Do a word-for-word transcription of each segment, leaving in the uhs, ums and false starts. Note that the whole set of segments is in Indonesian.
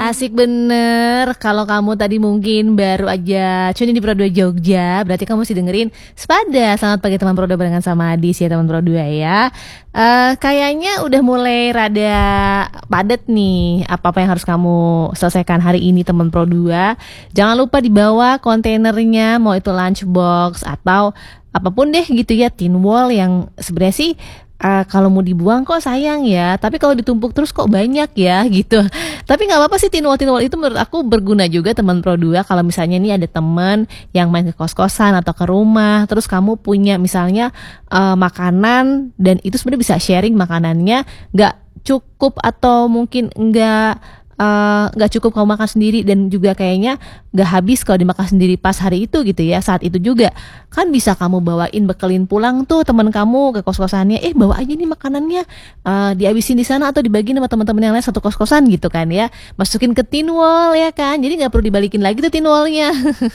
Asik bener. Kalau kamu tadi mungkin baru aja tune in di Pro dua Jogja, berarti kamu mesti dengerin Sepada. Selamat pagi teman Pro dua barengan sama Adis ya teman Pro dua ya. Uh, kayaknya udah mulai rada padat nih apa-apa yang harus kamu selesaikan hari ini teman Pro dua. Jangan lupa dibawa kontainernya, mau itu lunchbox atau apapun deh gitu ya, tin wall yang sebenarnya sih Uh, kalau mau dibuang kok sayang ya, tapi kalau ditumpuk terus kok banyak ya gitu. Tapi nggak apa-apa sih, tinwall tinwall itu menurut aku berguna juga teman Pro dua. Kalau misalnya nih ada teman yang main ke kos-kosan atau ke rumah, terus kamu punya misalnya uh, makanan dan itu sebenarnya bisa sharing makanannya, nggak cukup atau mungkin nggak nggak uh, cukup kamu makan sendiri dan juga kayaknya nggak habis kalau dimakan sendiri pas hari itu gitu ya. Saat itu juga kan bisa kamu bawain, bekelin pulang tuh teman kamu ke kos-kosannya, eh bawa aja nih makanannya, uh, dihabisin di sana atau dibagiin sama teman-teman yang lain satu kos-kosan gitu kan ya, masukin ke tin wall ya kan, jadi nggak perlu dibalikin lagi tuh tin wallnya.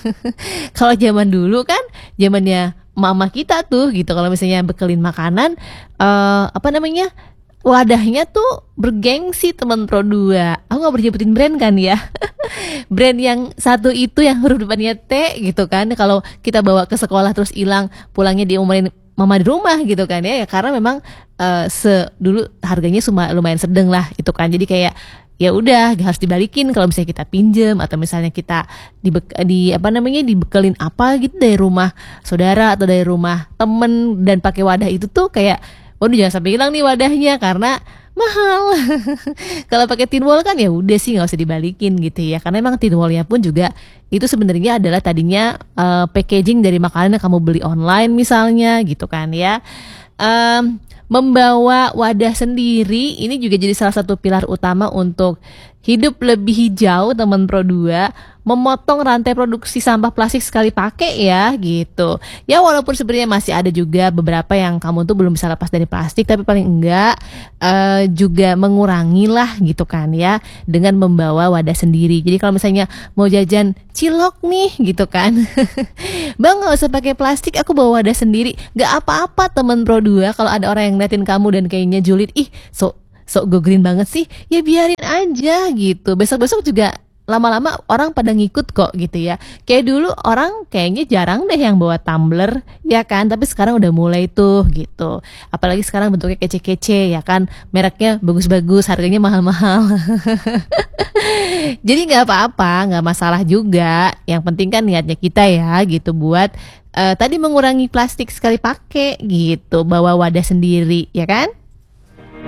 Kalau zaman dulu kan zamannya mama kita tuh gitu, kalau misalnya bekelin makanan uh, apa namanya wadahnya tuh bergengsi teman Pro dua. Aku gak berjebutin brand kan ya. Brand yang satu itu yang huruf depannya T gitu kan. Kalau kita bawa ke sekolah terus hilang, pulangnya diomelin mama di rumah gitu kan ya. Ya karena memang uh, se dulu harganya cuma lumayan sedang lah itu kan. Jadi kayak ya udah harus dibalikin kalau misalnya kita pinjem atau misalnya kita di, di apa namanya dibekelin apa gitu dari rumah saudara atau dari rumah temen dan pakai wadah itu tuh kayak waduh jangan sampai hilang nih wadahnya karena mahal. Kalau pakai tin wall kan ya udah sih nggak usah dibalikin gitu ya, karena emang tin wallnya pun juga itu sebenarnya adalah tadinya uh, packaging dari makanan yang kamu beli online misalnya gitu kan ya. Um, membawa wadah sendiri ini juga jadi salah satu pilar utama untuk hidup lebih hijau teman Pro dua, memotong rantai produksi sampah plastik sekali pakai ya gitu. Ya walaupun sebenarnya masih ada juga beberapa yang kamu tuh belum bisa lepas dari plastik, tapi paling enggak uh, juga mengurangi lah gitu kan ya dengan membawa wadah sendiri. Jadi kalau misalnya mau jajan cilok nih gitu kan, bang nggak usah pakai plastik, aku bawa wadah sendiri. Gak apa-apa teman Pro dua kalau ada orang yang ngeliatin kamu dan kayaknya julid, ih so sok go green banget sih, ya biarin aja gitu. Besok-besok juga lama-lama orang pada ngikut kok gitu ya. Kayak dulu orang kayaknya jarang deh yang bawa tumbler ya kan, tapi sekarang udah mulai tuh gitu. Apalagi sekarang bentuknya kece-kece ya kan, mereknya bagus-bagus, harganya mahal-mahal. Jadi nggak apa-apa, nggak masalah juga. Yang penting kan niatnya kita ya gitu buat uh, tadi mengurangi plastik sekali pakai gitu, bawa wadah sendiri ya kan.